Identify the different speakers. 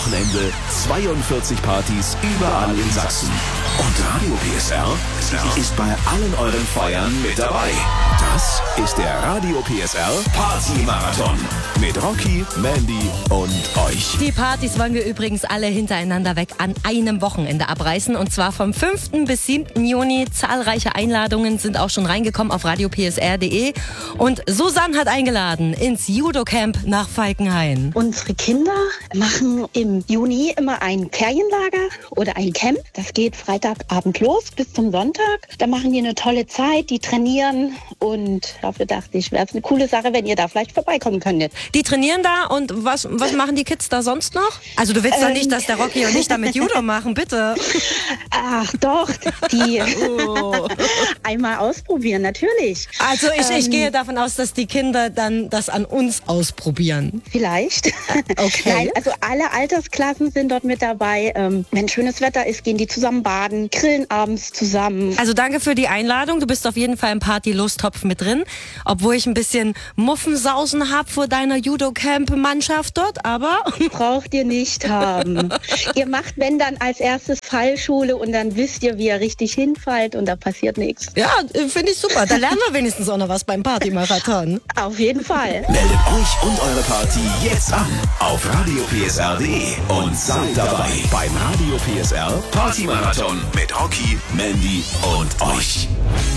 Speaker 1: Wochenende 42 Partys überall in Sachsen. Und Radio PSR ist bei allen euren Feiern mit dabei. Das ist der Radio PSR Party-Marathon mit Rocky, Mandy und euch.
Speaker 2: Die Partys wollen wir übrigens alle hintereinander weg an einem Wochenende abreißen. Und zwar vom 5. bis 7. Juni. Zahlreiche Einladungen sind auch schon reingekommen auf radiopsr.de. Und Susanne hat eingeladen ins Judo-Camp nach Falkenhayn.
Speaker 3: Unsere Kinder machen im Juni immer ein Ferienlager oder ein Camp. Das geht Freitagabend los bis zum Sonntag. Da machen die eine tolle Zeit, die trainieren. Und dafür dachte ich, wäre es eine coole Sache, wenn ihr da vielleicht vorbeikommen könntet.
Speaker 2: Die trainieren da und was machen die Kids da sonst noch? Also du willst doch nicht, dass der Rocky und ich da mit Judo machen, bitte.
Speaker 3: Ach doch, die einmal ausprobieren, natürlich.
Speaker 2: Also ich gehe davon aus, dass die Kinder dann das an uns ausprobieren.
Speaker 3: Vielleicht.
Speaker 2: Okay.
Speaker 3: Nein, also alle Altersklassen sind dort mit dabei. Wenn schönes Wetter ist, gehen die zusammen baden, grillen abends zusammen.
Speaker 2: Also danke für die Einladung. Du bist auf jeden Fall im Party-Losttopf mit drin. Obwohl ich ein bisschen Muffensausen habe vor deiner Judo-Camp-Mannschaft dort, aber...
Speaker 3: Braucht ihr nicht haben. Ihr macht, wenn dann als erstes Fallschule und dann wisst ihr, wie ihr richtig hinfallt und da passiert nichts.
Speaker 2: Ja, finde ich super. Da lernen wir wenigstens auch noch was beim Party-Marathon.
Speaker 3: Auf jeden Fall.
Speaker 1: Meldet euch und eure Party jetzt an auf radiopsr.de und seid dabei beim Radio PSR Party-Marathon mit Rocky, Mandy und euch.